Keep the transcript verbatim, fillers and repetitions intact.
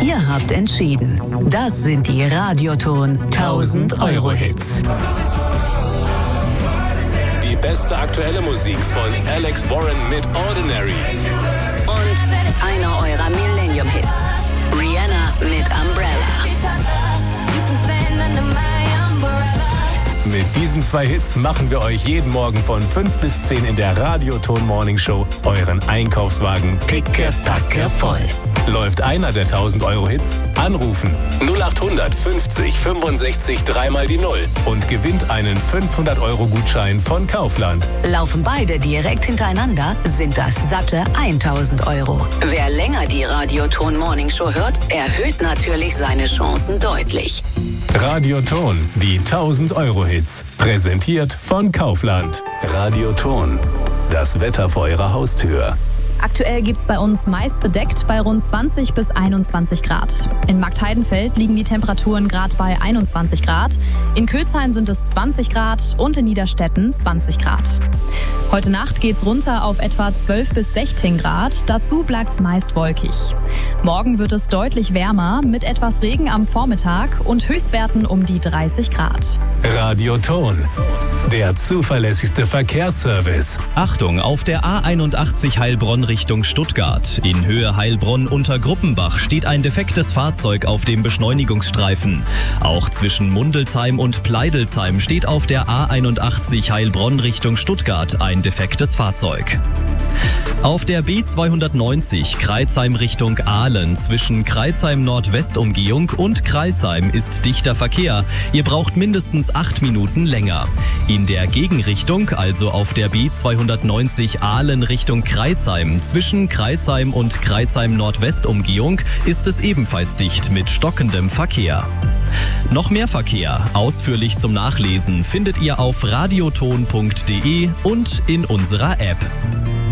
Ihr habt entschieden. Das sind die Radioton tausend Euro Hits. Die beste aktuelle Musik von Alex Warren mit Ordinary. Und einer eurer Millennium-Hits. Rihanna mit Umbrella. Mit diesen zwei Hits machen wir euch jeden Morgen von fünf bis zehn in der Radioton Morning Show euren Einkaufswagen pickepacke voll. Läuft einer der tausend Euro Hits? Anrufen null acht fünfzig fünfundsechzig dreimal die Null und gewinnt einen fünfhundert Euro Gutschein von Kaufland. Laufen beide direkt hintereinander, sind das satte tausend Euro. Wer länger die Radioton Morning Show hört, erhöht natürlich seine Chancen deutlich. Radioton, die tausend Euro Hits. Präsentiert von Kaufland. Radioton, das Wetter vor eurer Haustür. Aktuell gibt es bei uns meist bedeckt bei rund zwanzig bis einundzwanzig Grad. In Marktheidenfeld liegen die Temperaturen gerade bei einundzwanzig Grad. In Kölzheim sind es zwanzig Grad und in Niederstetten zwanzig Grad. Heute Nacht geht's runter auf etwa zwölf bis sechzehn Grad. Dazu bleibt's meist wolkig. Morgen wird es deutlich wärmer mit etwas Regen am Vormittag und Höchstwerten um die dreißig Grad. Radioton, der zuverlässigste Verkehrsservice. Achtung, auf der A einundachtzig Heilbronn Richtung Stuttgart. In Höhe Heilbronn unter Gruppenbach steht ein defektes Fahrzeug auf dem Beschleunigungsstreifen. Auch zwischen Mundelsheim und Pleidelsheim steht auf der A einundachtzig Heilbronn Richtung Stuttgart ein defektes Fahrzeug. Auf der B zweihundertneunzig Crailsheim Richtung Aalen zwischen Crailsheim Nordwestumgehung und Crailsheim ist dichter Verkehr. Ihr braucht mindestens acht Minuten länger. In der Gegenrichtung, also auf der B zweihundertneunzig Aalen Richtung Crailsheim zwischen Crailsheim und Crailsheim Nordwestumgehung ist es ebenfalls dicht mit stockendem Verkehr. Noch mehr Verkehr, ausführlich zum Nachlesen, findet ihr auf radioton punkt de und in unserer App.